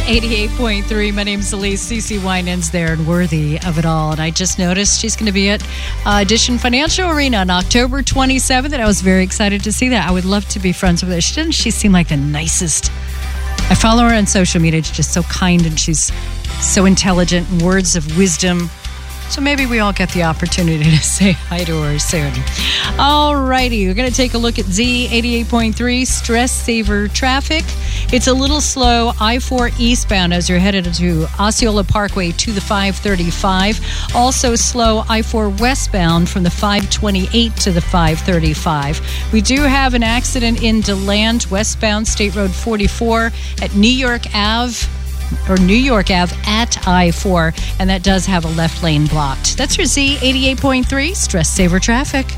Z88.3. My name's Elise. CeCe Winans there and worthy of it all. And I just noticed she's going to be at Edition Financial Arena on October 27th. And I was very excited to see that. I would love to be friends with her. She seemed like the nicest. I follow her on social media. She's just so kind and she's so intelligent. Words of wisdom. So maybe we all get the opportunity to say hi to her soon. All righty, we're going to take a look at Z88.3 stress saver traffic. It's a little slow I-4 eastbound as you're headed to Osceola Parkway to the 535. Also slow I-4 westbound from the 528 to the 535. We do have an accident in DeLand, westbound State Road 44 at New York Ave at I-4, and that does have a left lane blocked. That's your Z88.3 stress saver traffic.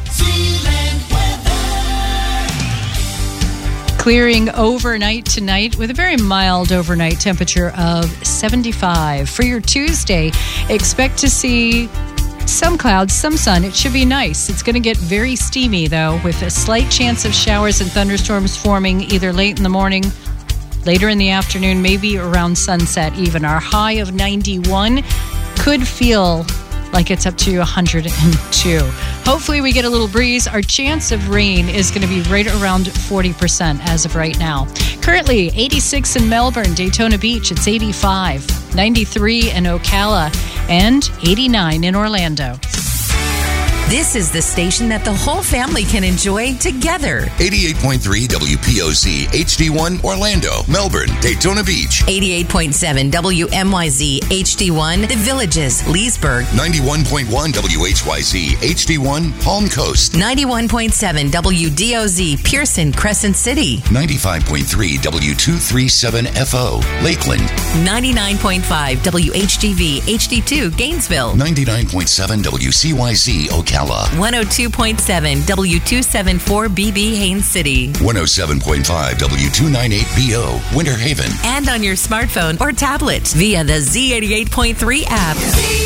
Clearing overnight tonight with a very mild overnight temperature of 75. For your Tuesday, expect to see some clouds, some sun. It should be nice. It's going to get very steamy, though, with a slight chance of showers and thunderstorms forming either late in the morning, later in the afternoon, maybe around sunset even. Our high of 91 could feel like it's up to 102. Hopefully we get a little breeze. Our chance of rain is going to be right around 40% as of right now. Currently, 86 in Melbourne, Daytona Beach, it's 85, 93 in Ocala, and 89 in Orlando. This is the station that the whole family can enjoy together. 88.3 WPOZ, HD1, Orlando, Melbourne, Daytona Beach. 88.7 WMYZ, HD1, The Villages, Leesburg. 91.1 WHYZ, HD1, Palm Coast. 91.7 WDOZ, Pearson, Crescent City. 95.3 W237FO, Lakeland. 99.5 WHGV, HD2, Gainesville. 99.7 WCYZ, Ocala. 102.7 W274BB, Haines City. 107.5 W298BO, Winter Haven. And on your smartphone or tablet via the Z88.3 app.